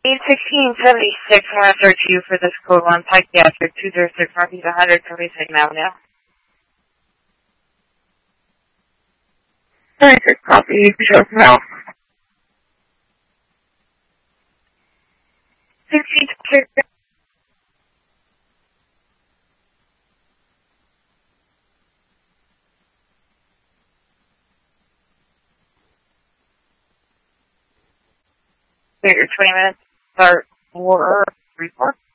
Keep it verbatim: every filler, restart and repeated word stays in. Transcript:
sixteen seventy-six, I'm going to search you for this code one, psychiatric, two zero six, Northeast one hundred, seventy-second Avenue. seventy-six, copy, you can show us now. sixteen seventy-six. Your twenty minutes start for report.